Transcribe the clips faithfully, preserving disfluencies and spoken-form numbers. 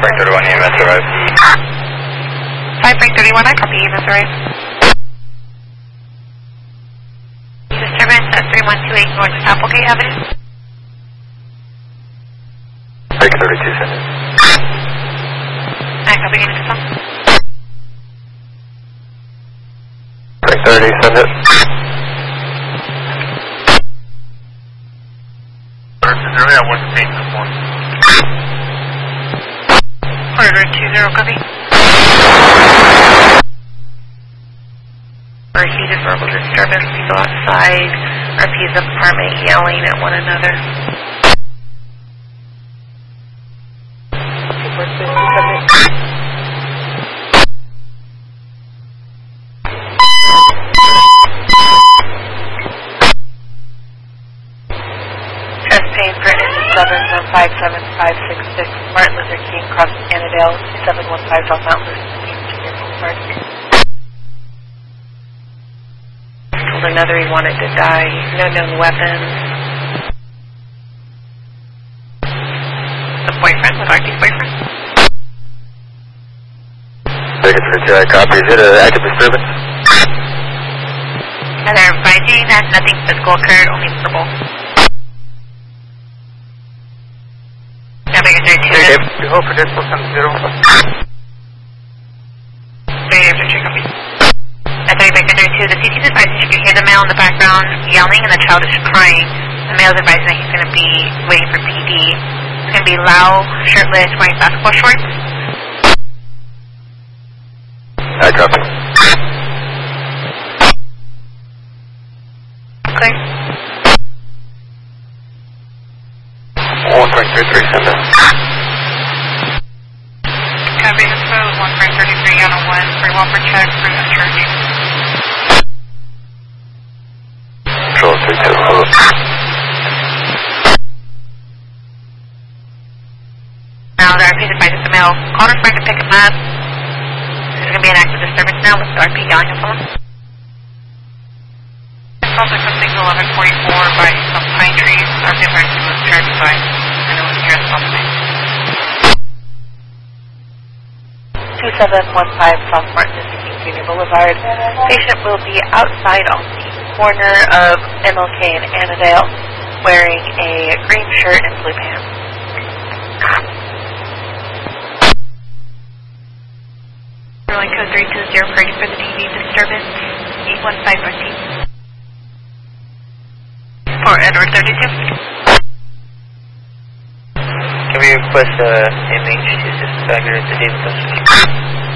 Frank thirty-one, E M S arrived. five Frank thirty-one, I copy E M S arrived. Disturbance at three one two eight North Applegate Avenue. Frank thirty-two, send it. I copy unit system. Frank thirty, send it. Earlier, I wasn't taking this one. Corridor two zero, copy. For heated verbal disturbance, people outside, R Ps of apartment yelling at one another. Chest pain written in seven one five seven five six six, Martin Luther King, Cross Annandale, seven one five South Mountain, Virginia Boulevard. Told another he wanted to die, no known weapons. The boyfriend, was R T's boyfriend? Vegas thirty-two, I copy. Is it an active disturbance? And they're advising that nothing physical occurred, only verbal. Now Vegas thirty-two. Dave, you hope for this will come zero. Vegas thirty-two, copy. At Vegas thirty-two, the C T is advising you can hear the male in the background yelling and the child is crying. The male is advising that he's going to be waiting for P D. It's going to be loud, shirtless, wearing basketball shorts. I copy. Clear. one Frank thirty-three, send it. Copy, this code one Frank thirty-three on a one, for Walford check, for the church. Control three two, hello. Now the R P is advising the male, call us back to pick him up. There's going to be an active disturbance now with the R P yelling at someone. Also something eleven forty-four by some pine trees. R P advising was driving by. I know it's near something. two seven one five South Martin Luther King Junior Boulevard. Patient will be outside on the corner of M L K and Annandale wearing a green shirt and blue pants. Rolling code three two zero, ready for the T V disturbance, eight one five R T. For Edward thirty-two. Can we request uh, M H to assist factor at the David Hospital?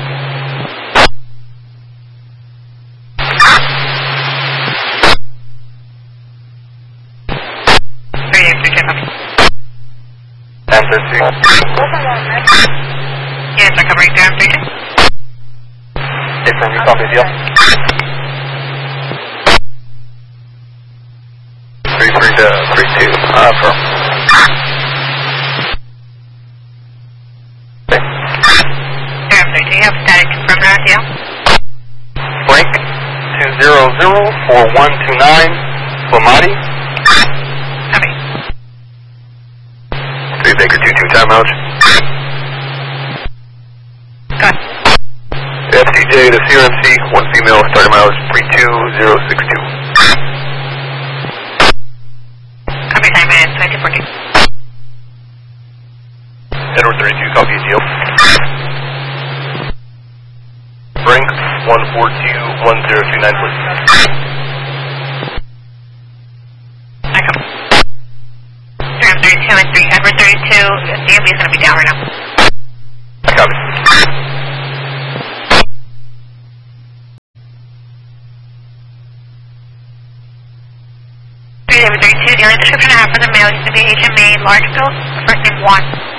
Answer three. Yes, I covering down station. Hey, from you copy deal. Three three to three two. Uh, from. Okay. Yeah, so do you have static confirmed R T L? Frank two zero zero four one two nine. Flamati. Copy. Three Baker two two timeout. Good. F C J to C R M C, one female, starting mileage three two zero six two. Copy time minutes, twenty fourteen. Edward thirty-two, copy deal. Frank one four two one zero two nine, please. I come. three thirty-two and three Edward thirty-two, D M B is going to be down right now. Copy. three Edward thirty-two, the only description I have for the male is to be H M A, large build, first name one.